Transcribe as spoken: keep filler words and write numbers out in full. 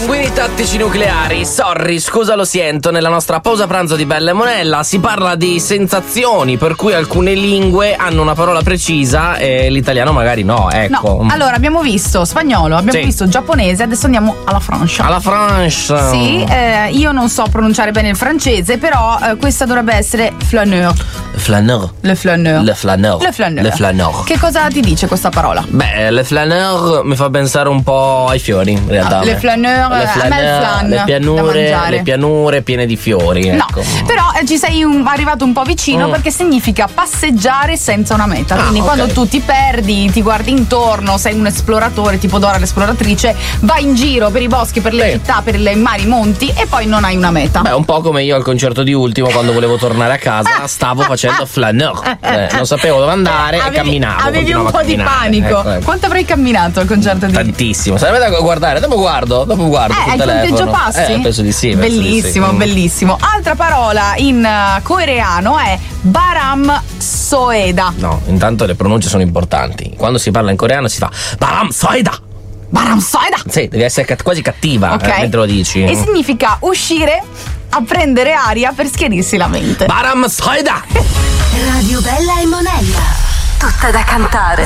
Pinguini tattici nucleari, sorry, scusa lo siento, nella nostra pausa pranzo di Bella e Monella si parla di sensazioni, per cui alcune lingue hanno una parola precisa e l'italiano magari no, ecco. No, allora abbiamo visto spagnolo, abbiamo Sì. visto giapponese, adesso andiamo alla Francia. Alla Francia. Sì, eh, io non so pronunciare bene il francese, però eh, questa dovrebbe essere flaneur. Flaneur. Le flaneur. Le flaneur. Le flaneur. Le flaneur. Che cosa ti dice questa parola? Beh, le flaneur mi fa pensare un po' ai fiori, in realtà. Ah, le flaneur, le, a me il flan le da pianure, mangiare. le pianure piene di fiori. No, Ecco. però eh, ci sei un- arrivato un po' vicino Mm. perché significa passeggiare senza una meta. Ah, Quindi ok. quando tu ti perdi, ti guardi intorno, sei un esploratore tipo Dora l'esploratrice, vai in giro per i boschi, per le Sì. città, per i mari, monti e poi non hai una meta. Beh, un po' come io al concerto di Ultimo, quando volevo tornare a casa, stavo facendo flaneur. Eh, non sapevo dove andare e Avevi- camminavo. Avevi un continuavo po' a di camminare. panico. Ecco, ecco. Quanto avrai camminato al concerto di Tantissimo. Sarebbe da guardare. Dopo guardo, dopo guardo. Eh, sul hai il telefono. conteggio passi? Eh, penso di sì. penso di sì. Bellissimo, Mm. bellissimo. Altra parola in uh, coreano è Baram Soeda. No, intanto le pronunce sono importanti. Quando si parla in coreano si fa Baram Soeda. Baram Soeda. Sì, devi essere cat- quasi cattiva Ok. eh, mentre lo dici. E significa uscire a prendere aria per schiarirsi la mente. Baram Soeda. Radio Bella e Monella. Tutta da cantare.